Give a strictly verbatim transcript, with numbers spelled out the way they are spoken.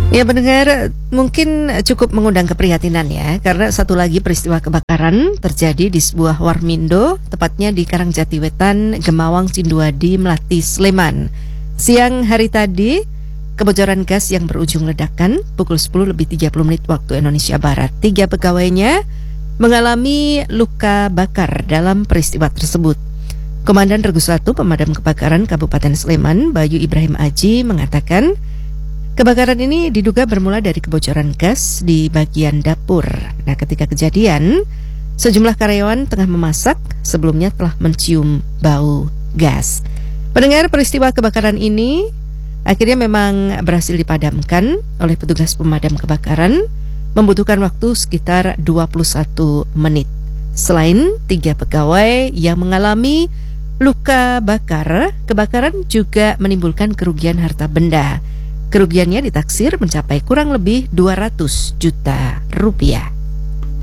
Ya pendengar, mungkin cukup mengundang keprihatinan ya, karena satu lagi peristiwa kebakaran terjadi di sebuah warmindo, tepatnya di Karangjatiwetan, Gemawang, Cinduadi, Melati, Sleman. Siang hari tadi, kebocoran gas yang berujung ledakan pukul sepuluh lebih tiga puluh menit waktu Indonesia Barat. Tiga pegawainya mengalami luka bakar dalam peristiwa tersebut. Komandan Regu satu Pemadam Kebakaran Kabupaten Sleman, Bayu Ibrahim Aji, mengatakan kebakaran ini diduga bermula dari kebocoran gas di bagian dapur. Nah, ketika kejadian, sejumlah karyawan tengah memasak sebelumnya telah mencium bau gas. Pendengar, peristiwa kebakaran ini akhirnya memang berhasil dipadamkan oleh petugas pemadam kebakaran, membutuhkan waktu sekitar dua puluh satu menit. Selain tiga pegawai yang mengalami luka bakar, kebakaran juga menimbulkan kerugian harta benda. Kerugiannya ditaksir mencapai kurang lebih dua ratus juta rupiah.